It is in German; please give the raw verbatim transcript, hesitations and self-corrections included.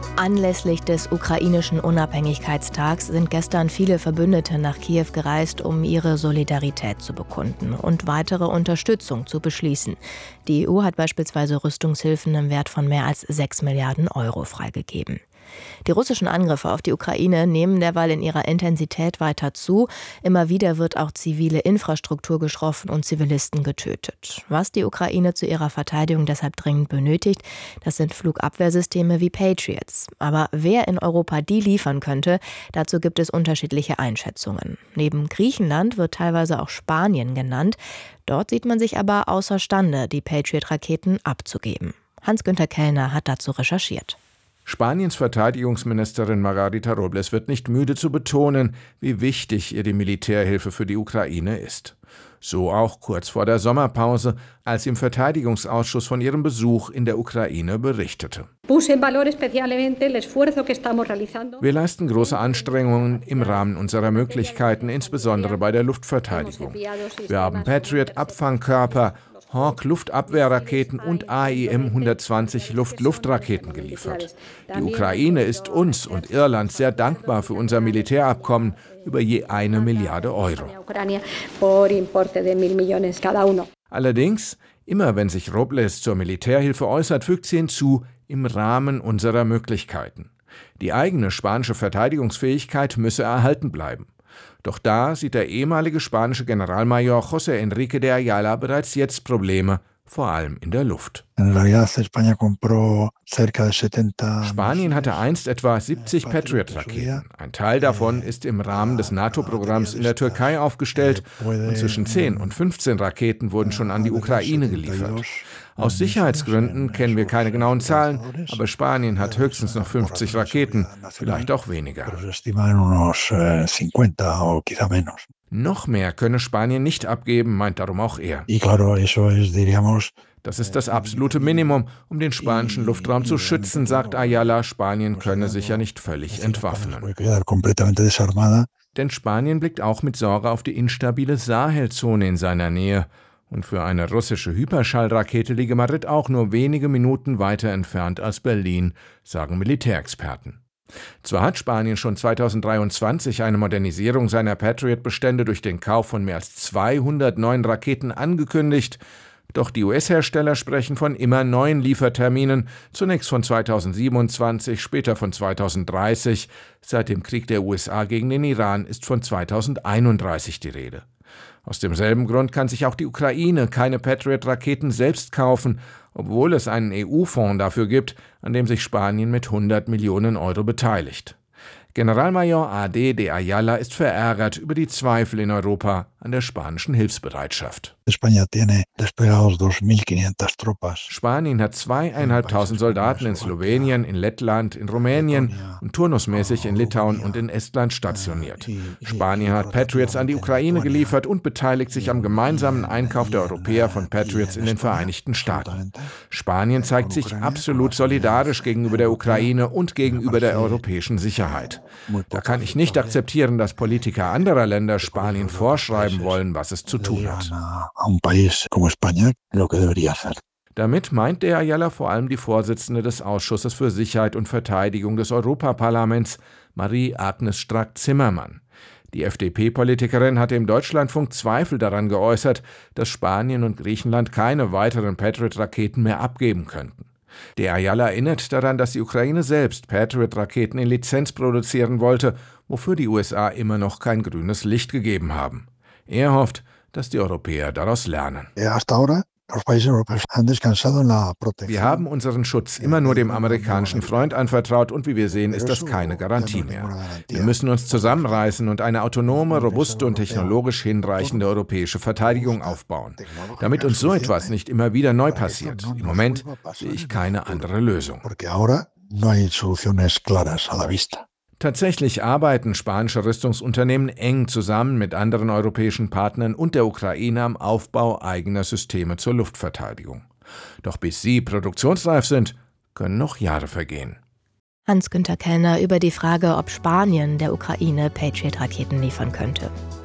Anlässlich des ukrainischen Unabhängigkeitstags sind gestern viele Verbündete nach Kiew gereist, um ihre Solidarität zu bekunden und weitere Unterstützung zu beschließen. Die E U hat beispielsweise Rüstungshilfen im Wert von mehr als sechs Milliarden Euro freigegeben. Die russischen Angriffe auf die Ukraine nehmen derweil in ihrer Intensität weiter zu. Immer wieder wird auch zivile Infrastruktur getroffen und Zivilisten getötet. Was die Ukraine zu ihrer Verteidigung deshalb dringend benötigt, das sind Flugabwehrsysteme wie Patriots. Aber wer in Europa die liefern könnte, dazu gibt es unterschiedliche Einschätzungen. Neben Griechenland wird teilweise auch Spanien genannt. Dort sieht man sich aber außerstande, die Patriot-Raketen abzugeben. Hans-Günther Kellner hat dazu recherchiert. Spaniens Verteidigungsministerin Margarita Robles wird nicht müde zu betonen, wie wichtig ihr die Militärhilfe für die Ukraine ist. So auch kurz vor der Sommerpause, als sie im Verteidigungsausschuss von ihrem Besuch in der Ukraine berichtete. Wir leisten große Anstrengungen im Rahmen unserer Möglichkeiten, insbesondere bei der Luftverteidigung. Wir haben Patriot-Abfangkörper, Hawk-Luftabwehrraketen und A I M hundertzwanzig Luft-Luft-Raketen geliefert. Die Ukraine ist uns und Irland sehr dankbar für unser Militärabkommen über je eine Milliarde Euro. Allerdings, immer wenn sich Robles zur Militärhilfe äußert, fügt sie hinzu, im Rahmen unserer Möglichkeiten. Die eigene spanische Verteidigungsfähigkeit müsse erhalten bleiben. Doch da sieht der ehemalige spanische Generalmajor José Enrique de Ayala bereits jetzt Probleme, vor allem in der Luft. Spanien hatte einst etwa siebzig Patriot-Raketen. Ein Teil davon ist im Rahmen des NATO-Programms in der Türkei aufgestellt und zwischen zehn und fünfzehn Raketen wurden schon an die Ukraine geliefert. Aus Sicherheitsgründen kennen wir keine genauen Zahlen, aber Spanien hat höchstens noch fünfzig Raketen, vielleicht auch weniger. Noch mehr könne Spanien nicht abgeben, meint darum auch er. Das ist das absolute Minimum, um den spanischen Luftraum zu schützen, sagt Ayala. Spanien könne sich ja nicht völlig entwaffnen. Denn Spanien blickt auch mit Sorge auf die instabile Sahelzone in seiner Nähe. Und für eine russische Hyperschallrakete liege Madrid auch nur wenige Minuten weiter entfernt als Berlin, sagen Militärexperten. Zwar hat Spanien schon zweitausenddreiundzwanzig eine Modernisierung seiner Patriot-Bestände durch den Kauf von mehr als zweihundert neuen Raketen angekündigt, doch die U S-Hersteller sprechen von immer neuen Lieferterminen, zunächst von zweitausendsiebenundzwanzig, später von zweitausenddreißig. Seit dem Krieg der U S A gegen den Iran ist von zweitausendeinunddreißig die Rede. Aus demselben Grund kann sich auch die Ukraine keine Patriot-Raketen selbst kaufen, obwohl es einen E U-Fonds dafür gibt, an dem sich Spanien mit hundert Millionen Euro beteiligt. Generalmajor A D de Ayala ist verärgert über die Zweifel in Europa an der spanischen Hilfsbereitschaft. Spanien hat zweieinhalbtausend Soldaten in Slowenien, in Lettland, in Rumänien und turnusmäßig in Litauen und in Estland stationiert. Spanien hat Patriots an die Ukraine geliefert und beteiligt sich am gemeinsamen Einkauf der Europäer von Patriots in den Vereinigten Staaten. Spanien zeigt sich absolut solidarisch gegenüber der Ukraine und gegenüber der europäischen Sicherheit. Da kann ich nicht akzeptieren, dass Politiker anderer Länder Spanien vorschreiben wollen, was es zu tun hat. Damit meint der Ayala vor allem die Vorsitzende des Ausschusses für Sicherheit und Verteidigung des Europaparlaments, Marie-Agnes Strack-Zimmermann. Die F D P-Politikerin hatte im Deutschlandfunk Zweifel daran geäußert, dass Spanien und Griechenland keine weiteren Patriot-Raketen mehr abgeben könnten. Der Ayala erinnert daran, dass die Ukraine selbst Patriot-Raketen in Lizenz produzieren wollte, wofür die U S A immer noch kein grünes Licht gegeben haben. Er hofft, dass die Europäer daraus lernen. Wir haben unseren Schutz immer nur dem amerikanischen Freund anvertraut und wie wir sehen, ist das keine Garantie mehr. Wir müssen uns zusammenreißen und eine autonome, robuste und technologisch hinreichende europäische Verteidigung aufbauen, damit uns so etwas nicht immer wieder neu passiert. Im Moment sehe ich keine andere Lösung. Tatsächlich arbeiten spanische Rüstungsunternehmen eng zusammen mit anderen europäischen Partnern und der Ukraine am Aufbau eigener Systeme zur Luftverteidigung. Doch bis sie produktionsreif sind, können noch Jahre vergehen. Hans-Günther Kellner über die Frage, ob Spanien der Ukraine Patriot-Raketen liefern könnte.